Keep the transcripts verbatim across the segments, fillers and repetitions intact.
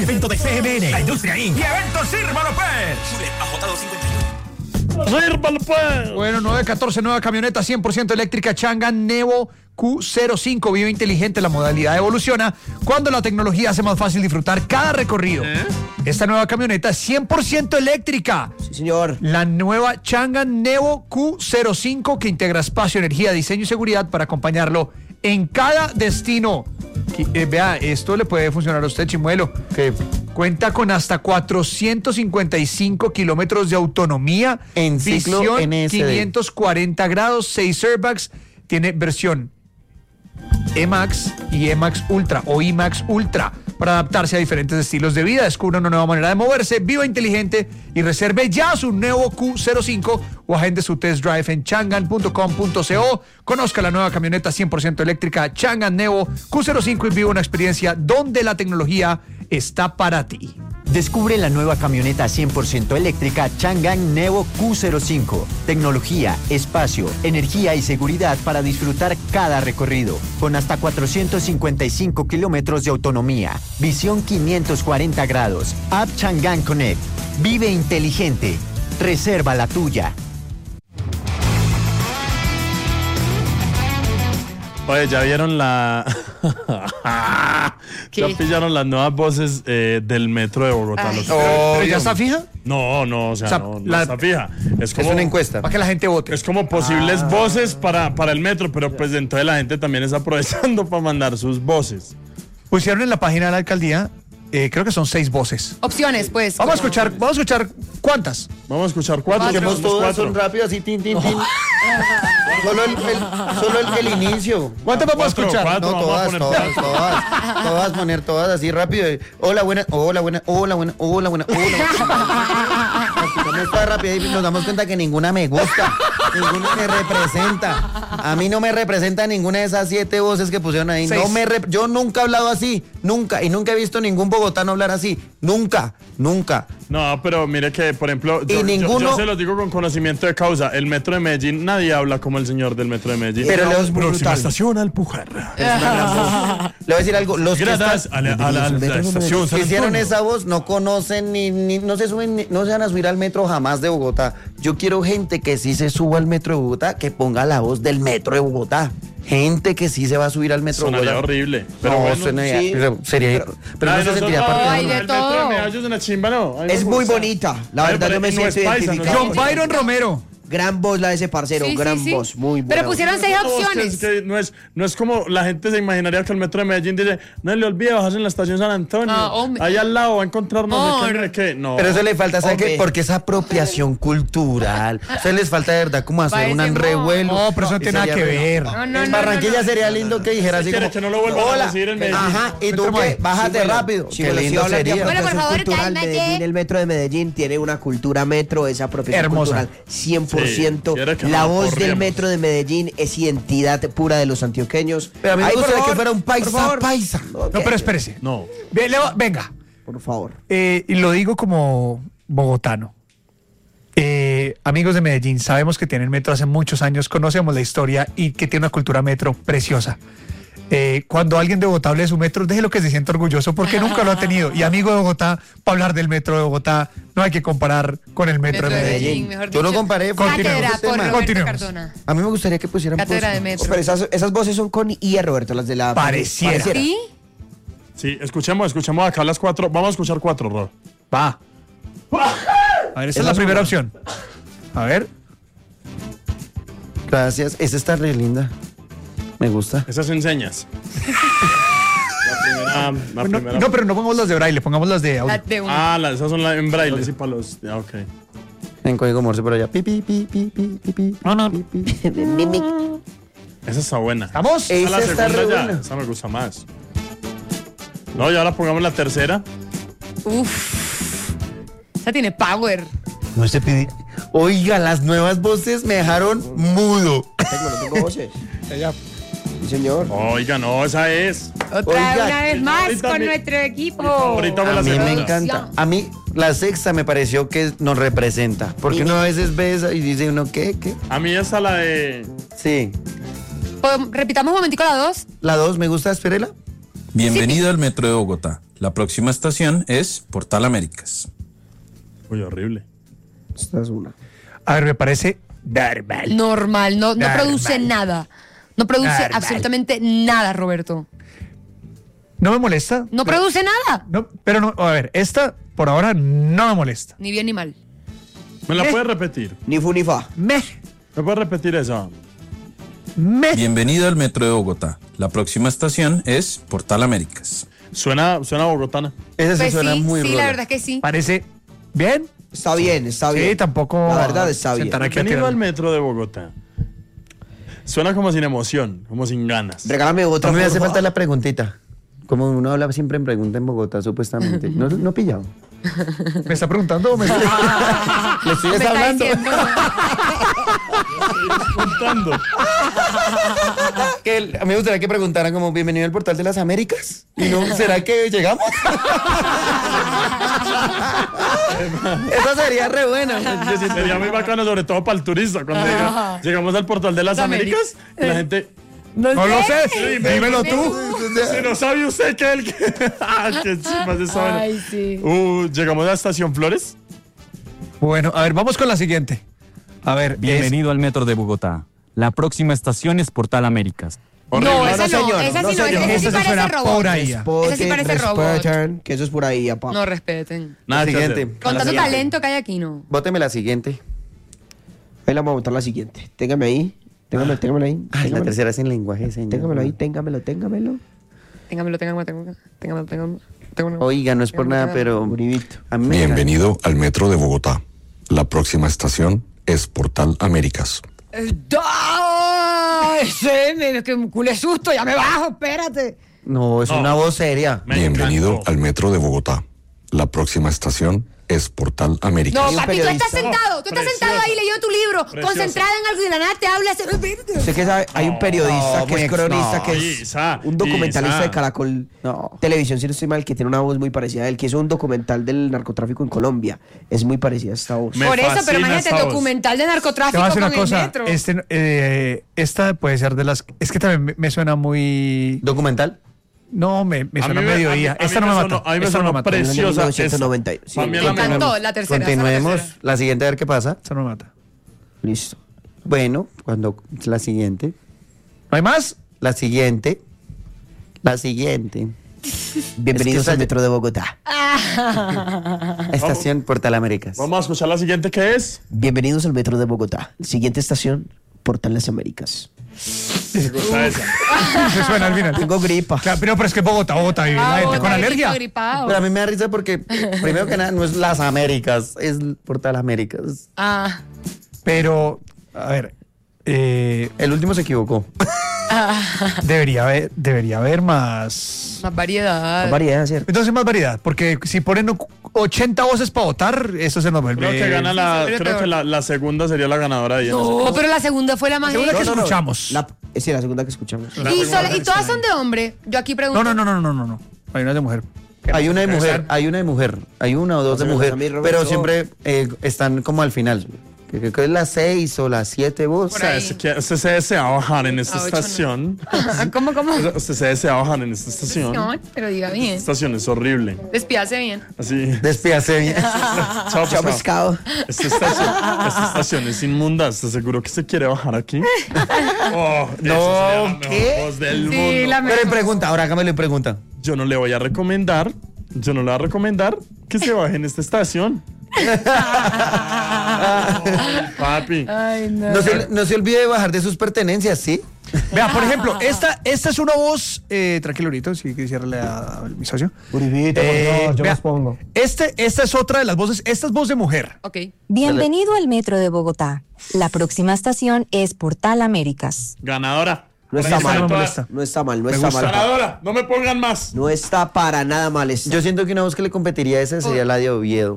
un evento de C M N, la industria incorporated y Eventos Sírvalo Pets. A J dos cincuenta y uno. Sírvalo, pues. Bueno, nueve catorce, nueva camioneta cien por ciento eléctrica Changan Nevo Q cero cinco. Vive inteligente, la modalidad evoluciona cuando la tecnología hace más fácil disfrutar cada recorrido. ¿Eh? Esta nueva camioneta es cien por ciento eléctrica. Sí, señor. La nueva Changan Nevo Q cero cinco, que integra espacio, energía, diseño y seguridad para acompañarlo en cada destino. Que, eh, vea, esto le puede funcionar a usted, Chimuelo. Que cuenta con hasta cuatrocientos cincuenta y cinco kilómetros de autonomía, en ciclo visión N S D, quinientos cuarenta grados, seis airbags. Tiene versión E-Max y E-Max Ultra o I-Max Ultra para adaptarse a diferentes estilos de vida. Descubra una nueva manera de moverse, viva inteligente y reserve ya su nuevo Q cero cinco o agende su test drive en changan punto com punto co. Conozca la nueva camioneta cien por ciento eléctrica Changan Nevo Q cero cinco y viva una experiencia donde la tecnología está para ti. Descubre la nueva camioneta cien por ciento eléctrica Changan Nevo Q cero cinco. Tecnología, espacio, energía y seguridad para disfrutar cada recorrido. Con hasta cuatrocientos cincuenta y cinco kilómetros de autonomía. Visión quinientos cuarenta grados. App Changan Connect. Vive inteligente. Reserva la tuya. Oye, ¿ya vieron la... ¿Ya pillaron las nuevas voces eh, del metro de Bogotá? Los... Oh, ¿ya está fija? No, no, o sea, o sea no, no la... está fija. Es, como, es una encuesta. Para que la gente vote. Es como posibles ah. voces para, para el metro, pero pues entonces la gente también está aprovechando para mandar sus voces. Pusieron en la página de la alcaldía, eh, creo que son seis voces. Opciones, pues. Vamos a escuchar, vamos a escuchar ¿cuántas? Vamos a escuchar cuatro. Cuatro. Todas son rápidas así, tin, tin, tin. Solo el, el, solo el, el inicio. ¿Cuántas vamos a escuchar? Cuatro, no, todas, todas, todas, todas, todas, poner todas así rápido. Hola, buena, hola, buena, hola, buena, hola, buena, hola. Escuchamos todas rápido y nos damos cuenta que ninguna me gusta, ninguna me representa. A mí no me representa ninguna de esas siete voces que pusieron ahí. No me rep- yo nunca he hablado así, nunca, y nunca he visto ningún bogotano hablar así, nunca, nunca. No, pero mire que, por ejemplo, yo, y ninguno... yo, yo se lo digo con conocimiento de causa. El metro de Medellín, nadie habla como el señor del metro de Medellín. Pero Leo es próxima estación Alpujarra. Le voy a decir algo. Los Gracias que están, a la, a la, a la estación que hicieron esa voz no conocen ni, ni no se suben, ni, no se van a subir al metro jamás de Bogotá. Yo quiero gente que sí se suba al metro de Bogotá, que ponga la voz del metro de Bogotá. Gente que sí se va a subir al metro de Bogotá. Sonaría horrible. Pero no, bueno, suena, sí. pero sería, pero, pero no se sentiría parte hay de el todo. metro de Medallo es una chimba, ¿no? Ay, es no, muy o sea, bonita. La verdad no yo me no siento paisa, identificado. no John Byron Romero. Gran voz la de ese parcero, Sí, gran sí, sí. voz, muy buena. Pero pusieron seis No, opciones. es que, es que no, es, no es como la gente se imaginaría que el metro de Medellín dice, no le olvide bajarse en la estación San Antonio. Ah, hombre. Ahí al lado va a encontrar no, No, sé qué, no. no. qué. No. Pero eso le falta, ¿sabe Hombre. qué? Porque es apropiación cultural. Eso les falta de verdad como hacer Parece un mo- revuelo. No, pero eso no Y tiene nada sería que bueno. ver. No, no, En no, Barranquilla no, no. sería lindo que dijera así quiere como, que no lo vuelvan a hola, decir en Medellín. ajá, ¿y tú Sí, qué? bueno, Bájate sí, bueno. rápido. Sí, Qué bueno, sí lindo hablan de sería. Bueno, por apropiación favor, cultural. cálmate. Medellín, el metro de Medellín tiene una cultura metro, esa apropiación Hermosa. cultural cien por ciento. Sí, quiere que la nos voz del corriamos. metro de Medellín es identidad pura de los antioqueños. Pero a mí me Ay, por gustaría que favor, fuera un por paisa, favor. paisa. Ok. No, pero espérese. No. Ve- le va- Venga, Por favor. eh, y lo digo como bogotano. Eh, amigos de Medellín, sabemos que tienen metro hace muchos años, conocemos la historia y que tiene una cultura metro preciosa. Eh, cuando alguien de Bogotá hable de su metro, déjelo que se sienta orgulloso porque nunca lo ha tenido. Y amigo de Bogotá, para hablar del metro de Bogotá, no hay que comparar con el metro, Metro de Medellín. mejor Yo lo dicho. comparé, Cátedra continuemos. por Roberto Continuemos. Cardona. A mí me gustaría que pusieran Cátedra voz. de metro. Pero esas, esas voces son con I, Roberto, las de la... Pareciera. ¿Sí? Sí, escuchemos, escuchemos acá las cuatro. Vamos a escuchar cuatro, Rob. Va. A ver, esa es la primera opción. A ver. Gracias, esa está re linda. Me gusta. Esas enseñas. la primera. La No, primera. no, pero no pongamos las de braille, pongamos las de audio. La de una. Ah, la, esas son las en braille, sí, para los. Ya, ok. En código Morse por allá. Pi, pi, pi, pi, pi, pi, pi, No, no. pi, pi. Esa está buena. ¿Estamos? Esa Esa la está segunda re ya. buena. Esa me gusta más. No, y ahora pongamos la tercera. Uf. Esa tiene power. No se pide. Oiga, las nuevas voces me dejaron mudo. Tengo, no tengo voces. Sí, señor. Oiga, no, esa es. Otra Oiga, una vez más ahorita con mi- nuestro equipo. mi favorita fue A la mí me segunda. encanta. A mí la sexta me pareció que nos representa. Porque uno a veces ve esa y dice uno, ¿qué? ¿Qué? A mí esa la de. Sí. Podem- Repitamos un momentico la dos. La dos, me gusta, espérela. Bienvenido al Metro de Bogotá. La próxima estación es Portal Américas. Uy, horrible. Esta es una. A ver, me parece normal. Normal, no, no Normal. produce nada. No produce Normal. absolutamente nada, Roberto. No me molesta. No pero, produce nada. no, pero no, a ver, esta por ahora no me molesta. Ni bien ni mal. ¿Me la Eh. puedes repetir? Ni fu ni fa. Me, ¿Me puedes repetir eso? me. Bienvenido al Metro de Bogotá. La próxima estación es Portal Américas. Suena, suena bogotana. Ese sí Pues suena sí, muy sí, rudo. la verdad es que sí. Parece bien. Está bien, está bien. Sí, tampoco. La verdad está bien. sentar aquí a Bienvenido tirar- al metro de Bogotá. Suena como sin emoción, como sin ganas. Regálame otra. A mí me hace porfa. falta la preguntita. Como uno habla siempre en pregunta en Bogotá, supuestamente. ¿No, no he pillado? ¿Me está preguntando o me está... Le estoy Me está hablando. diciendo. Contando. Que el- a mí me gustaría que preguntaran como bienvenido al Portal de las Américas. Y no, ¿será que llegamos? Esa sería re buena. Yo siento- Sería muy bacano, sobre todo para el turista. Cuando diga, llegamos al portal de las Las Américas, y la gente. No lo sé. Sí, Dímelo tú. Si no sabe usted que el que. ¡Ah, qué chimas de esa vaina! Ay, sí. Uh, llegamos a la estación Flores. Bueno, a ver, vamos con la siguiente. A ver, Bienvenido al Metro de Bogotá. La próxima estación es Portal Américas. No, esa no, señor, esa no, sí no, señor. esa sí Esa sí parece suena robot. por ahí. ya. Ese sí parece robot. Respeten, que eso es por ahí, papá. No respeten. Nada, que siguiente. hacer. Con La tanto siguiente. talento que hay aquí, no. Bóteme la siguiente. Ahí la vamos a botar la siguiente. Téngame ahí. Téngame, téngamelo ahí. Ay, la téngamelo. tercera es en lenguaje de señas. Téngamelo ahí, téngamelo, téngamelo. Téngamelo, téngamelo, téngamelo, téngamelo, téngamelo, téngamelo. Oiga, no es por nada, pero Uribito. a mí me Bienvenido al Metro de Bogotá. La próxima estación es Portal Américas. ¡Ay, sí! Me, que un culé susto, ya me bajo, espérate. No, es No. una voz seria. Me Bienvenido encantó. al Metro de Bogotá. La próxima estación es Portal Américas. No, un papi, tú estás periodista. sentado, tú estás Preciosa. sentado ahí leyendo tu libro, Preciosa. concentrada en algo y de la nada te hablas. Usted que sabe, hay un periodista no, que es muy ex- cronista, no, que es Isa, un documentalista Isa. de Caracol No. Televisión, si no estoy mal, que tiene una voz muy parecida a él, que hizo un documental del narcotráfico en Colombia. Es muy parecida a esta voz. Me Por eso, pero fascina imagínate, esta voz. documental de Te narcotráfico voy a decir con una el cosa. metro. Este, eh, esta puede ser de las. Es que también me, me suena muy. ¿Documental? No, me, me A suena mí me- mediodía. a mí- a Esta mí no me me mata. sonó- a mí me Esta no me sonó mata. preciosa. En mil novecientos noventa. esa. Sí, Para mí es Me la mejor. encantó la tercera. esa es la Continuemos. tercera. La siguiente, a ver qué pasa. Esta no me mata. Listo. Bueno, cuando la siguiente. ¿No hay más? La siguiente. La siguiente. Bienvenidos Es que al esa- Metro de Bogotá. Estación Portal Américas. Vamos a escuchar la siguiente, que es. Bienvenidos al Metro de Bogotá. Siguiente estación, Portal Las Américas. Me gusta esa. Me suena al final. Tengo gripa. Claro, pero, pero es que Bogotá, Bogotá, vive la Ah, gente Bogotá, con qué alergia. tipo gripado. Pero a mí me da risa porque, primero que nada, no es Las Américas, es Portal Américas. Ah, Pero, a ver, eh, El último se equivocó. debería haber, debería haber más. más variedad. Variedad, ¿cierto? Entonces más variedad, porque si ponen ochenta voces para votar, eso se nos vuelve. Creo que gana la. Sí, sí, Creo sí. que la, la segunda sería la ganadora de ella. No, pero la segunda fue la más segunda que hecha. escuchamos. La, sí, la segunda que escuchamos. La Y, segunda sola- y todas son de hombre. Yo aquí pregunto. No, no, no, no, no, no, no. Hay una de mujer. Hay una de mujer, hay una de mujer, hay una o dos de Pásame mujer, a mí, Roberto. pero siempre eh, están como al final. Que creo que es las seis o las siete vos. O sea, ahí. se quiere- usted se desea bajar en esta A ocho no. estación. ¿Cómo, cómo? O sea, Usted se desea bajar en esta estación. No, pero diga Esta bien. estación es horrible. Despídase bien. Así. Despídase bien. Chao, Chao, pescado. pescado. Esta estación, esta estación es inmunda. ¿Estás seguro que se quiere bajar aquí? Oh, No, esa sería la mejor ¿qué? voz del Sí, mundo. la Pero en pregunta, ahora hágamelo en pregunta. Yo no le voy a recomendar, yo no le voy a recomendar que se baje en esta estación. Papi. Ay, no. No se, no se olvide de bajar de sus pertenencias, ¿sí? Vea, por ejemplo, esta, esta es una voz. Eh, tranquilo, Lorito, si quisiera a, a mi socio. Uribito, por Eh, favor, yo vea, los pongo. Este, esta es otra de las voces. Esta es voz de mujer. Ok. Bienvenido al Metro de Bogotá. La próxima estación es Portal Américas. Ganadora. No Por está ahí mal, toda- molesta. No está mal, no Me está gusta. mal. Ganadora, no me pongan más. No está para nada mal esto. Yo siento que una voz que le competiría a esa sería la de Oviedo.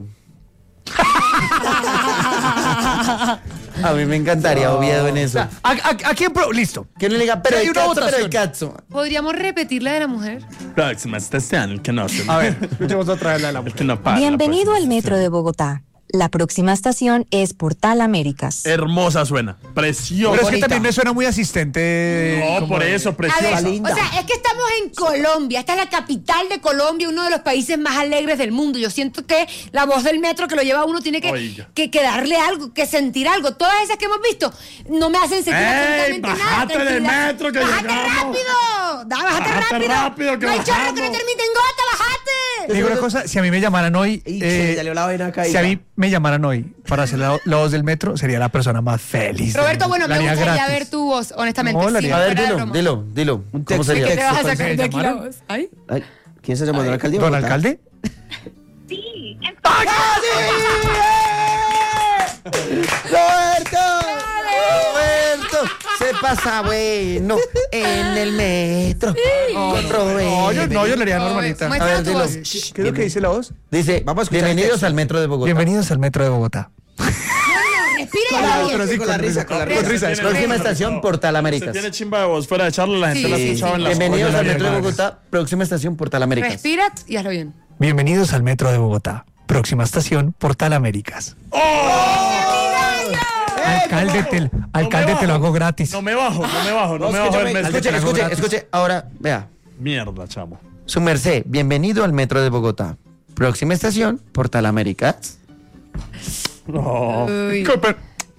A mí me encantaría Oviedo en eso. ¿A, a, a quién pro- Listo. Que no le diga, pero Hay el una cazzo, votación. pero el cazzo. ¿Podríamos repetir la de la mujer? Próxima estación, el que no se. A ver, escuchemos otra vez la de la El mujer. que no para. Bienvenido al Metro de Bogotá. La próxima estación es Portal Américas. Hermosa suena. Preciosa. Pero es que también me suena muy asistente. No, como por de- eso, A ver, preciosa. o sea, es que estamos en Colombia. Esta es la capital de Colombia, uno de los países más alegres del mundo. Yo siento que la voz del metro que lo lleva a uno tiene que, Oiga. que, que darle algo, que sentir algo. Todas esas que hemos visto no me hacen sentir ¡Ey, absolutamente nada. bájate del tranquilidad. metro que ¡Bájate llegamos! rápido! Da, ¡Bájate, Bájate rápido! rápido, que ¡No hay chorro bajamos! que no termine en gota! ¡Bájate! Te digo una cosa, si a mí me llamaran hoy, Y eh, se salió la vaina acá y si a ya. mí me llamaran hoy para hacer la, la voz del metro, sería la persona más feliz. del Roberto, mundo. bueno, La me haría gustaría gratis. ver tu voz, honestamente. No, la sin haría- A ver, fuera de dilo, broma. dilo, dilo. ¿Cómo texto ¿De sería? qué te vas a ¿Cuál sacar se de aquí la llamaron? voz? ¿Ay? Ay, ¿quién se llama? ¿Don alcalde? de ¿Don Bogotá? alcalde? ¡Roberto! ¡Roberto! Se pasa bueno en el metro con Roberto. No, yo, no, yo le haría normalita. Muestra A ver, tu dilo. voz. ¿Qué es lo que dice la voz? Dice, Vamos a escuchar el bienvenidos texto. al metro de Bogotá. Bienvenidos al metro de Bogotá. Respira y Con la- habla pero bien. sí, con la risa, con la Con risa. risa. Tiene- Próxima estación, Portal Se Américas. tiene chimba de voz. Fuera de charla, la gente Sí, la sí, escuchaba sí. en las Bienvenidos Oye, al la metro de madre. Bogotá. Próxima estación, Portal Américas. Respira y hazlo bien. Bienvenidos al metro de Bogotá. Próxima estación, Portal Américas. Alcalde, te, alcalde me te lo bajo. hago gratis. No me bajo, no me bajo, no me bajo Escúchame, del metro. escuche, te la hago escuche, gratis. escuche. Ahora, vea. Mierda, chamo. Su merced, bienvenido al metro de Bogotá. Próxima estación, Portal Américas. No. Uy. Co- Pero,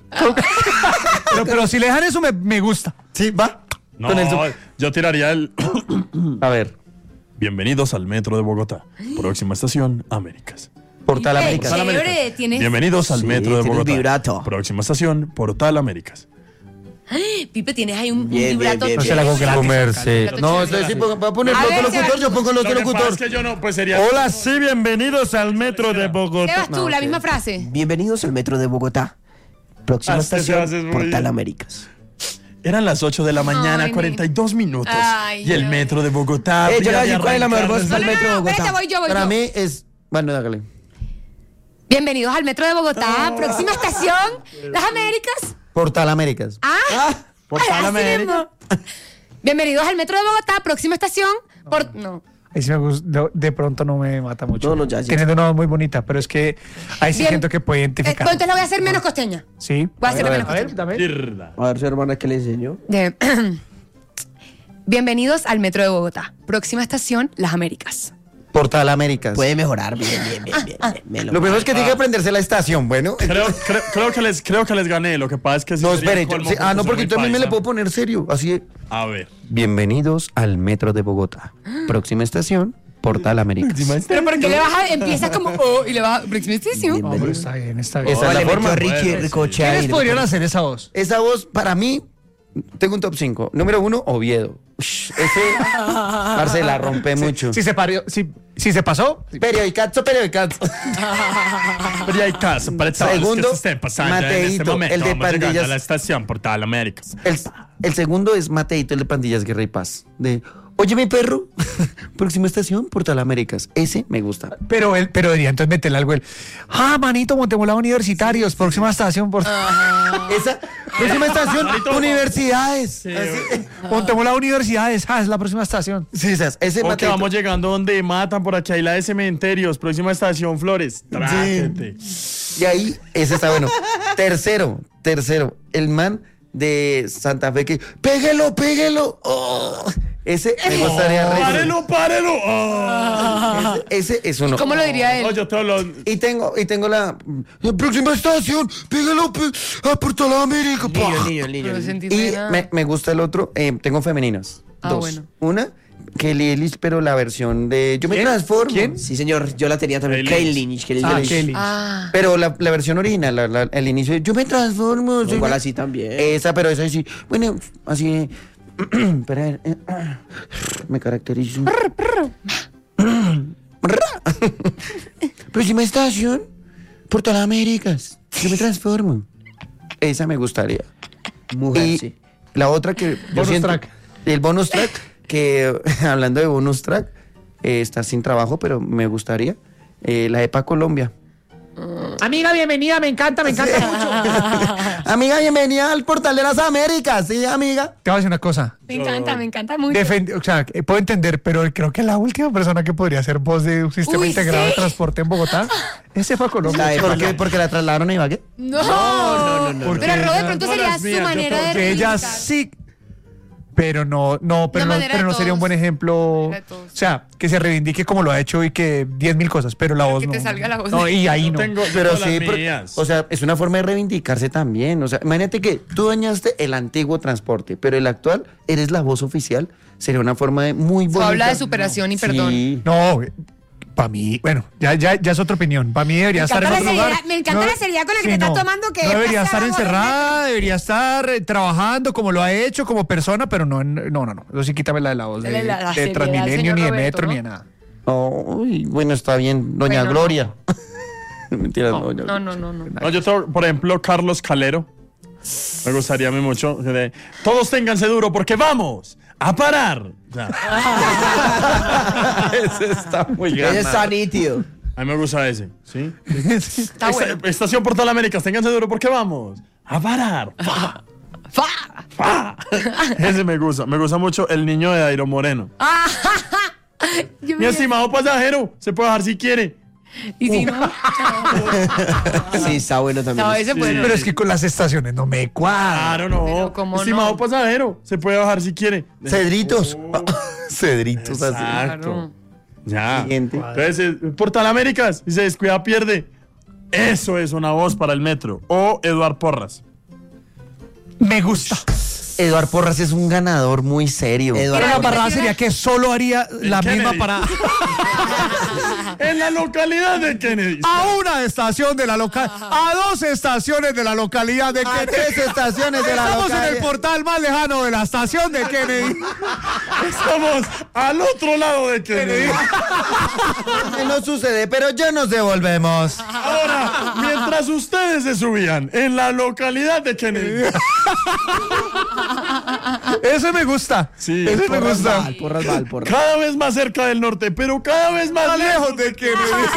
pero, pero si le dejan eso, me, me gusta. Sí, va. No, Con el su- yo tiraría el... A ver, Bienvenidos al metro de Bogotá. Próxima estación, Américas. Portal Qué Américas. chévere, tienes... Bienvenidos al Sí, metro de tiene Bogotá. vibrato. Próxima estación, Portal Américas. Pipe, tienes ahí un, un Bien, vibrato. bien, bien, No se la hago chévere. gratis. Su merced. Vibrato No, chévere. estoy sí, pongo- va a poner A loco ver, locutor, Sebastián. yo pongo loco Lo que pasa locutor. es que yo no, pues sería... Hola, sí, bienvenidos al metro de Bogotá. Sebas, tú, No, la ok. misma frase. Bienvenidos al metro de Bogotá. Próxima Ah, este se hace estación, muy Portal bien. Américas. Eran las ocho de la mañana, Ay, cuarenta y dos minutos. Ay, y el no. metro de Bogotá... Eh, yo le habría voy a decir cuál es la mejor voz arrancado para el No, metro de no, no, Bogotá. espérate, voy yo, voy Para yo. mí es... Bueno, hágale. Bienvenidos al metro de Bogotá. Próxima estación, Las Américas. Portal Américas. Ah, Portal así América. mismo. Bienvenidos al metro de Bogotá. Próxima estación, por... No. Ahí sí me gusta, de- de pronto no me mata mucho. No, no, ya, ya. Teniendo una voz muy bonita, pero es que ahí sí Bien. siento que puede Eh, pues identificar. entonces la voy a hacer menos costeña. Sí. Voy a hacer menos a ver, costeña. dame. Mierda. A ver, su hermana, ¿qué le enseñó? De- Bienvenidos al metro de Bogotá. Próxima estación, Las Américas. Portal Américas. Puede mejorar. Bien, bien, bien, bien. bien. Me Lo primero es que tiene que aprenderse la estación, bueno. Creo, creo, creo que les, creo que les gané. Lo que pasa es que... sí No, sería espere. yo- colmo sí, ah, no, soy porque muy yo también me le paisa. puedo poner serio. Así de, A ver. bienvenidos al metro de Bogotá. Próxima estación, Portal Américas. Pero ¿por qué le bajas? Empiezas como oh y le bajas próxima estación. No, pero está bien, está bien. Esa es la le forma. metió Ricky Bueno, Ricochea ¿Quiénes ahí. podrían hacer esa voz? Esa voz, para mí, tengo un top cinco. Número uno, Oviedo. Ush, ese, parce, la rompe mucho. Si se, parió, si, si se pasó, Periodicazo, periodicazo. Pero ya hay caso para todos los Segundo, que se estén pasando en este Mateito, momento. el de Vamos llegando pandillas. a la estación Portal Américas. El, el segundo es Mateito, el de Pandillas Guerra y Paz. De, oye, mi perro. Próxima estación, Portal Américas. Ese me gusta. pero él, pero debería entonces meterle algo él. Ah, manito, Montemolá Universitarios, próxima estación por Esa, próxima estación, universidades. Así. Montemolá Universidades, ah, es la próxima estación. Sí, esas, ese O que Mateito. vamos llegando donde matan por aquí hay la de cementerios. Próxima estación Flores. Tráquete. Y ahí, ese está bueno. Tercero, tercero, el man de Santa Fe que, péguelo, péguelo. Oh, ese me gustaría reír. ¡Párelo, párelo! Oh. Ese, ese es uno. ¿Cómo lo diría él? Oh, yo te hablo. Y tengo, y tengo la, la próxima estación, péguelo pe, a Portal América. Niño, ¡Pah! niño, niño. No niño. sentí Y nada. me, me gusta el otro, eh, tengo femeninas. Ah, dos. bueno. Una, Kelly Ellis, pero la versión de Yo me transformo. ¿Quién? Sí, señor, yo la tenía también. Kelly. Kelly Lynch. Kelly Ah, Lynch. Kelly. Ah. Pero la, la versión original, la- la- el inicio de Yo me transformo. soy Igual una- así también. Esa, pero esa sí. Bueno, así. Espera, a ver, eh, me caracterizo. Próxima estación, Portal Américas. Yo me transformo. Esa me gustaría. Mujer, Y sí. la otra que. yo Bonus siento- track. El bonus track, que hablando de bonus track, eh, está sin trabajo, pero me gustaría. eh, la EPA Colombia. Amiga, bienvenida, me encanta, me encanta mucho. Amiga, bienvenida al Portal de las Américas, ¿sí, amiga? Te voy a decir una cosa. Me encanta, me encanta mucho. Defend- o sea, eh, puedo entender, pero creo que la última persona que podría ser voz de un sistema Uy, integrado ¿sí? de transporte en Bogotá, ese fue a Colombia. ¿Por qué? ¿Porque la trasladaron a Ibagué? No, no, no, no. Porque Pero Ro, de ella- pronto no sería las su mías, yo manera de creo que ella reivindicar. sí, pero no, no, pero Una no, manera pero de no sería un todos. buen ejemplo. Manera de todos. O sea, que se reivindique como lo ha hecho y que diez mil cosas, pero la Pero voz que no. te salga la voz No, de- y ahí Yo no. tengo, Pero tengo sí, las por- mías. o sea, es una forma de reivindicarse también. O sea, imagínate que tú dañaste el antiguo transporte, pero el actual eres la voz oficial. Sería una forma de muy Eso bonita. habla de superación y perdón. Sí. No, para mí, bueno, ya, ya, ya es otra opinión. Para mí debería Me estar en encanta otro la lugar. seriedad- me encanta la seriedad con la que te estás tomando, que no es debería pasar estar a voz del encerrada, debería estar eh, trabajando como lo ha hecho como persona, pero no, en- no, no, no. Eso sí, quítame la de la voz de, Dale la- la de seriedad, Transmilenio, señor ni de Roberto, Metro, ¿no? ni de nada. Uy, bueno, está bien, doña Bueno, no. Gloria. Mentira, no, doña No, no, no, no. No, yo tengo, por ejemplo, Carlos Calero. Me gustaría a mí mucho. de, Todos ténganse duro porque vamos a parar. O sea, ese está muy Ese ganado. está nítido. A mí me gusta ese, ¿sí? Está Esta- bueno. Estación Portal Américas, ténganse duro porque vamos a parar. Fa, ¡Fa! fa. Ese me gusta. Me gusta mucho el niño de Dairo Moreno. Yo Mi me- estimado pasajero, se puede bajar si quiere. Y si no, Sí, está bueno también. no, ese Sí. bueno. Pero es que con las estaciones no me cuadra. Claro, no. Pero, ¿cómo Estimado no? pasajero, se puede bajar si quiere. Cedritos. Cedritos así. Exacto. Claro. Ya. Siguiente. Entonces, eh, Portal Américas, si se descuida, pierde. Eso es una voz para el metro. O Eduard Porras. Me gusta. Eduard Porras es un ganador muy serio. Eduard Pero la Porras. parada sería que solo haría la Kennedy. misma parada En la localidad de Kennedy. a una estación de la local, a dos estaciones de la localidad de A Kennedy. tres estaciones de la Estamos en el localidad. portal más lejano de la estación de Kennedy. Estamos al otro lado de Kennedy. Que no sucede, pero ya nos devolvemos. Ahora, mientras ustedes se subían en la localidad de Kennedy. Ese me gusta. Sí, Ese me Porras gusta. va, el Porras va, el Porras. Cada vez más cerca del norte, pero cada vez más lejos de Kennedy.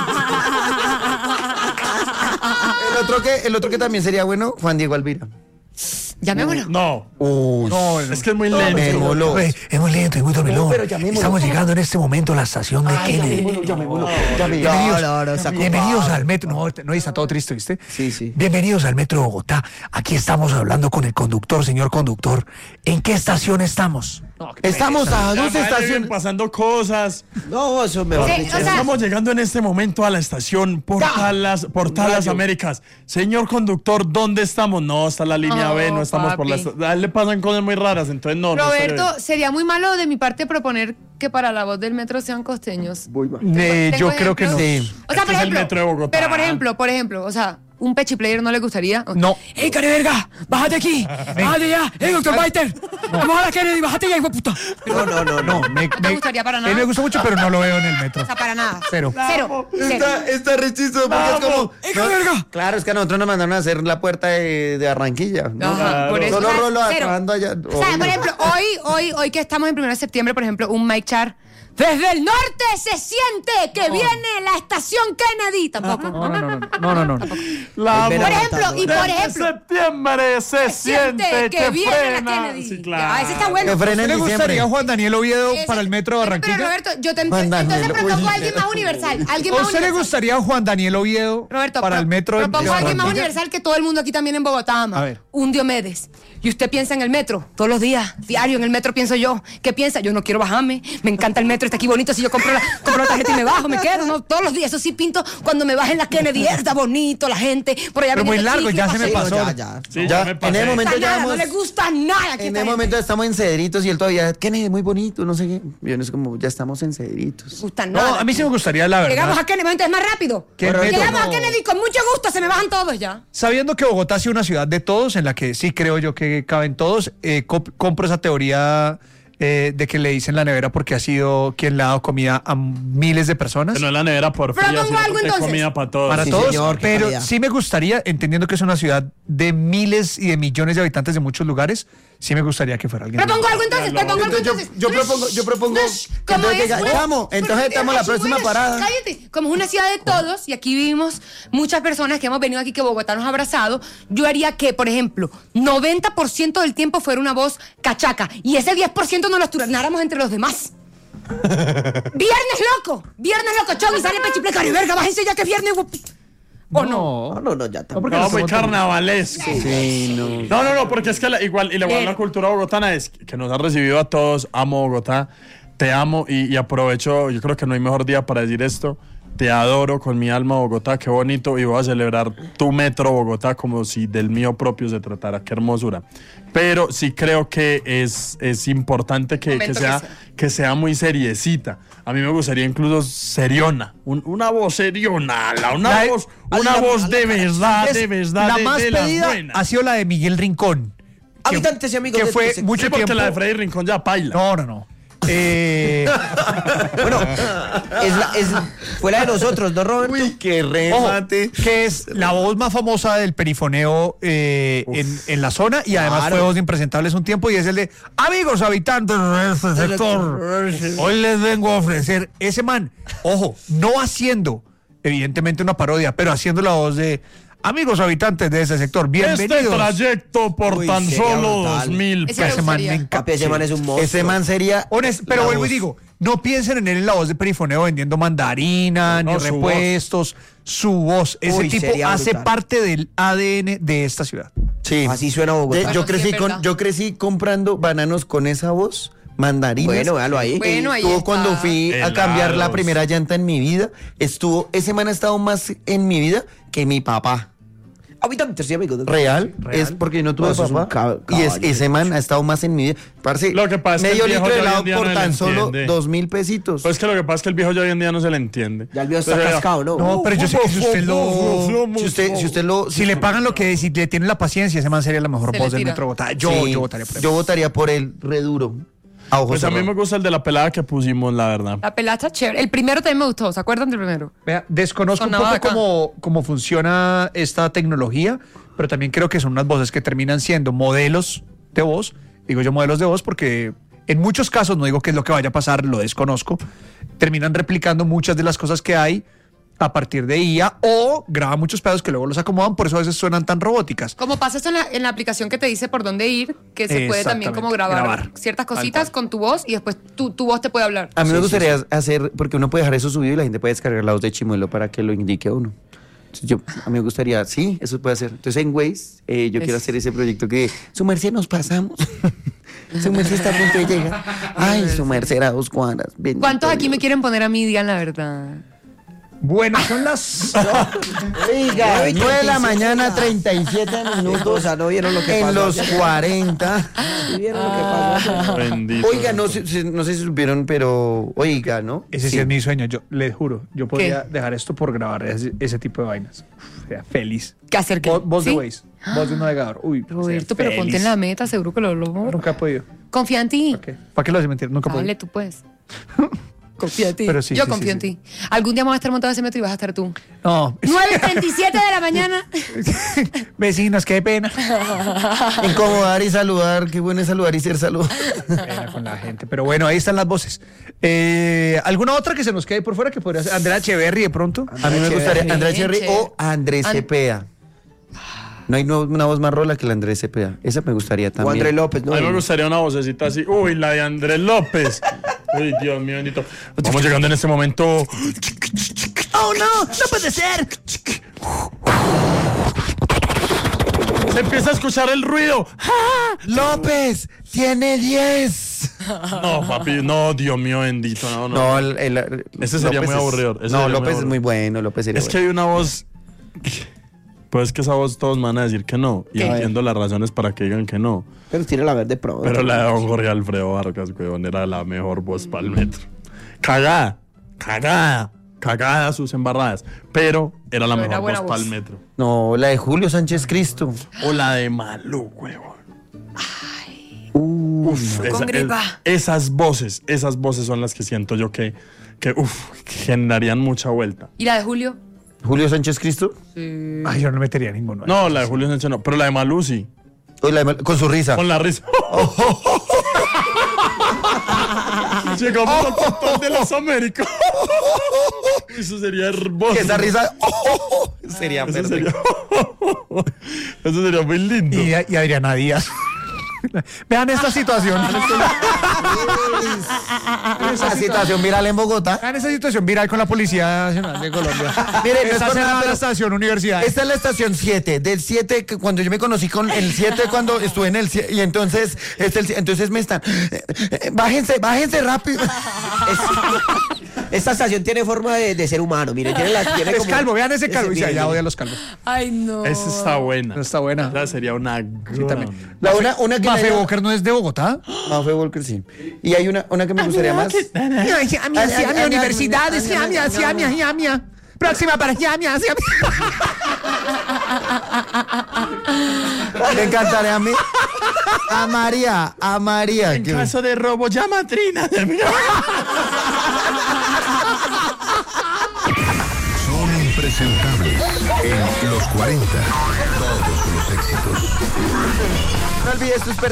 El otro que, el otro que también sería bueno, Juan Diego Alvira. Llamémoslo. No, Uy, no, es que es muy lento. llamémoslo. Oye, es muy lento y muy dormilón. pero llamémoslo. Estamos llegando en este momento a la estación de Kennedy. Llamémoslo. Bienvenidos, No, no, no, está bienvenidos ocupado. al metro. No, no está todo triste, ¿viste? Sí, sí. Bienvenidos al metro de Bogotá. Aquí estamos hablando con el conductor, señor conductor. ¿En qué estación estamos? Estamos a dos Rafael, vienen estaciones. pasando cosas. No, eso me va Sí, a o sea, Estamos llegando en este momento a la estación Portal Las, Portal Las Américas. Señor conductor, ¿dónde estamos? No, está la línea Oh, B, no estamos por la papi. estación. A él le pasan cosas muy raras, entonces no. no se Roberto, ve. sería muy malo de mi parte proponer que para la voz del metro sean costeños. Eh, ¿Tengo yo creo que no. ejemplos? Sí. O sea, Este por es el ejemplo, metro de Bogotá. pero por ejemplo, por ejemplo, o sea, un pechi player no le gustaría. No. ¡Ey, careverga! ¡Bájate aquí! ¡Bájate ya! ¡Ey, doctor Biter! ¡Vamos a la Kennedy! ¡Bájate ya, hijo de puta! No, no, no, no. Me, ¿No te gustaría para nada? Él me gusta mucho, pero no lo veo en el metro. O sea, para nada. Cero. Cero. Cero. Está, está re chistoso porque es como. ¡Ey, careverga! Claro, es que a nosotros nos mandaron a hacer la puerta de, de Barranquilla. ¿no? Ajá, por eso. Solo O sea, Rolo cero. trabajando allá. O sea, por ejemplo, hoy, hoy, hoy que estamos en primero de septiembre, por ejemplo, un Mike Char. Desde el norte se siente que viene la estación Kennedy. Tampoco. No, no, no, no, no, no, no. La Ven Por a- ejemplo, y por Desde ejemplo, septiembre se siente que, viene la frena. Kennedy. Sí, Ya, claro. ese está bueno. Que frena en ¿Le diciembre. gustaría Juan Daniel Oviedo Ese- para el metro de Pero, Barranquilla? Roberto, yo te Juan entonces Daniel, propongo uy. a alguien más universal. Alguien ¿A más usted le universal. gustaría Juan Daniel Oviedo Roberto, para pro- el metro de propongo a alguien más Barranquilla? universal que todo el mundo aquí también en Bogotá ama. A ver. Un Diomedes. Y usted piensa en el metro todos los días, diario en el metro pienso yo. ¿Qué piensa? Yo no quiero bajarme. Me encanta el metro, está aquí bonito. Si yo compro la, compro la tarjeta y me bajo, me quedo. No, todos los días. Eso sí pinto cuando me bajen en la Kennedy. Está bonito, la gente. Por allá Pero muy viniendo largo, chicle, ya se me paseo. pasó. Ya, ya. Sí, Ya, ya me en pasé. el momento No le gusta ya nada, no vamos. le gusta nada. que En esta el momento gente. estamos en Cedritos y él todavía, Kennedy, muy bonito, no sé qué. Yo no es como, ya estamos en No Cedritos. le gusta nada. No, a mí sí me gustaría, la Llegamos verdad. a Kennedy, entonces más rápido. Que el metro Llegamos a no- Kennedy con mucho gusto, se me bajan todos ya. Sabiendo que Bogotá ha sido una ciudad de todos, en la que sí creo yo que caben todos, eh, comp- compro esa teoría eh, de que le dicen la nevera porque ha sido quien le ha dado comida a miles de personas. Que no es la nevera por fría, Propongo sino algo, porque hay entonces. comida para todos. Para Sí, todos, señor, qué pero calidad. sí me gustaría, entendiendo que es una ciudad de miles y de millones de habitantes de muchos lugares, sí me gustaría que fuera alguien. Propongo algo entonces, propongo algo entonces. Yo propongo, yo propongo. Como entonces, es que- una- Chamo, entonces estamos en la próxima parada. Cállate. Como es una ciudad de todos, y aquí vivimos muchas personas que hemos venido aquí, que Bogotá nos ha abrazado, yo haría que, por ejemplo, noventa por ciento del tiempo fuera una voz cachaca, y ese diez por ciento nos los turnáramos entre los demás. ¡Viernes loco! ¡Viernes loco! Chon, y sale Pechiplecario. Verga, bájense ya que es viernes. ¿O no? No, no, no, ya No, tampoco. no, muy carnavalesco. Sí, no. No, no, no, porque es que la- igual, y la, igual Bien. la cultura bogotana es que nos ha recibido a todos. Amo Bogotá, te amo y, y aprovecho, yo creo que no hay mejor día para decir esto. Te adoro con mi alma, Bogotá, qué bonito, y voy a celebrar tu metro, Bogotá, como si del mío propio se tratara, qué hermosura. Pero sí creo que es, es importante que, que, Momento que sea, sea. que sea muy seriecita. A mí me gustaría incluso seriona, un- una voz seriona, la- una La- voz, una voz de verdad, Es de verdad, la de, más de las pedida buenas. ha sido la de Miguel Rincón. que- Habitantes y amigos que de fue este sector. mucho Sí, porque tiempo. la de Freddy Rincón ya paila. No, no, no. Eh, Bueno, es la, es, fue la de nosotros, ¿no, Roberto? Uy, qué ojo, remate. que es la voz más famosa del perifoneo eh, en, en la zona y además Claro. fue voz de Impresentables un tiempo y es el de amigos habitantes de este sector. Hoy les vengo a ofrecer ese man, ojo, no haciendo evidentemente una parodia, pero haciendo la voz de amigos habitantes de ese sector. Bienvenidos. Este trayecto por Uy, tan sería solo brutal. dos mil Ese me Ese man me gustaría. encanta. Papi, ese man es un monstruo. Ese man sería. Honest- pero la vuelvo voz. y digo, no piensen en él en la voz de perifoneo vendiendo mandarina, No, ni su repuestos, su voz. Ese Uy, tipo sería hace brutal. parte del A D N de esta ciudad. Sí. Así suena Bogotá. De- yo, Bueno, sí, crecí es con, verdad. yo crecí comprando bananos con esa voz, mandarinas. Bueno, véalo ahí. Bueno, ahí Estuvo está. cuando fui a cambiar la Helados. primera llanta en mi vida. Estuvo, ese man ha estado más en mi vida que mi papá. Habitantes y amigos de Real, Real. es porque yo no tuve No, eso es un papá. cab- y es, caballo. ese man ha estado más en mi vida. Parce, Lo que pasa es que medio el viejo litro de ya hoy helado en día por no le tan solo entiende. dos mil pesitos. Pues que lo que pasa es que el viejo ya hoy en día no se le entiende. Ya el viejo está Entonces, cascado, ¿no? No, pero yo sé que si usted lo... si usted, si usted lo. Si le pagan lo que, si le tienen la paciencia, ese man sería la mejor Se voz le del tira. Metro Bogotá. Yo, Sí, yo votaría por él. Yo votaría por él, re duro. A ojos Pues a mí cerrados. me gusta el de la pelada que pusimos, la verdad. La pelada está chévere. El primero también me gustó, ¿se acuerdan del primero? Vea, desconozco Sonaba un poco acá. cómo, cómo funciona esta tecnología, pero también creo que son unas voces que terminan siendo modelos de voz. Digo yo modelos de voz porque en muchos casos, no digo qué es lo que vaya a pasar, lo desconozco, terminan replicando muchas de las cosas que hay a partir de I A o graban muchos pedos que luego los acomodan, por eso a veces suenan tan robóticas. Como pasa eso en la, en la aplicación que te dice por dónde ir, que se puede también como grabar, Grabar. ciertas Tal cositas cual. con tu voz y después tu, tu voz te puede hablar. A mí me Sí, gustaría sí, hacer, porque uno puede dejar eso subido y la gente puede descargar la voz de Chimuelo para que lo indique a uno. Entonces, yo, a mí me gustaría, sí, eso puede hacer. Entonces en Waze, eh, yo Es- quiero hacer ese proyecto que su merced nos pasamos. Su merced está a punto de llegar. Ay, su merced era dos cuadras. Bendito ¿Cuántos aquí me Dios. quieren poner a mí? Digan la verdad. Bueno, son las... Oiga, nueve de la mañana, treinta y siete minutos. O sea, no vieron lo que En pasó. los cuarenta. ¿Sí vieron lo que pasó? Bendito. Oiga, no sé, si- no sé si supieron, pero oiga, ¿no? Ese sí, Sí. es mi sueño, yo les juro. Yo podría dejar esto por grabar ese, ese tipo de vainas. O sea, feliz. ¿Qué hacer? ¿Qué? Voz, voz ¿Sí? de Waze, voz de un navegador. Uy, Roberto, o sea, pero feliz. ponte en la meta, seguro que lo logro. Nunca he podido. Confía en ti. ¿Para qué? ¿Para qué lo haces mentir? Nunca he podido. Dale, tú puedes. Confía en ti. Pero sí, Yo sí, confío sí, en sí. ti. Algún día vamos a estar montados en ese metro y vas a estar tú. No. nueve treinta y siete de la mañana. Vecinos, qué pena. Incomodar y saludar, qué bueno es saludar y ser saludado. Pena con la gente. Pero bueno, ahí están las voces. Eh, ¿Alguna otra que se nos quede por fuera que podría ser? Andrea Echeverry de pronto. A mí me gustaría Andrés Echeverry. Cherry o Andrés An- Cepeda. No hay no- una voz más rola que la Andrés Cepeda. Esa me gustaría O también. André López, A ¿no? mí me gustaría una vocecita así. Uy, la de Andrés López. Uy, Dios mío, bendito. Vamos llegando en este momento. ¡Oh, no! ¡No puede ser! Se empieza a escuchar el ruido. López tiene diez. No, papi, no, Dios mío, bendito. No, no. No, el, el- Ese sería López muy es- aburridor, ese No, sería muy López es aburrido. muy bueno. López sería Es que hay una voz. Pues que esa voz todos me van a decir que no. Y ¿Qué? entiendo las razones para que digan que no. Pero tiene la verde pro. Pero la de don Jorge Alfredo Vargas, weón, era la mejor voz para el metro. Cagada, cagada, cagada sus embarradas. Pero era la Pero era mejor buena voz para el voz. metro. No, la de Julio Sánchez Cristo. O la de Malú, weón. Uh, Uf, esa- Con gripa. es- esas voces, esas voces son las que siento yo que, que uf, generarían mucha vuelta. ¿Y la de Julio? Julio Sánchez Cristo. Ay, yo no metería ninguno. No, la de Julio Sánchez no, pero la de Malú sí. O la de Mal- con su risa. Con la risa. Llegamos al portón de las Américas. Eso sería hermoso. Esa risa sería Eso perfecto. sería, eso sería muy lindo. Y, y Adriana Díaz. Vean esta situación. Esa situación viral en Bogotá. Vean esta situación viral con la Policía Nacional de Colombia. Miren, no es Está por nada, cerrada pero la estación universidad. Esta es la estación siete. Del siete, que cuando yo me conocí con el siete, cuando estuve en el siete, y entonces, este, el, entonces me están. eh, eh, bájense, bájense rápido. Esta estación tiene forma de, de ser humano, miren, tiene la tiene Es como- calvo, vean ese calvo. ese- Dice, miren, ya miren. odia a los calvos. Ay, no. Esa está buena. Esa está buena. Esa sería una. Sí, también. La una, una que Mafe me- Walker no es de Bogotá. Mafe Walker, sí. Y hay una, una que me gustaría más. Ay, Yamia, Yamia, universidades, Yamia, Yamia, Yamia. Próxima para Yamia, Yamia. Me encantaría a mí. A María, a María. En que- caso de robo, llama a Trina. Son impresentables en los cuarenta. Todos los éxitos. No olvides tus pertenencias.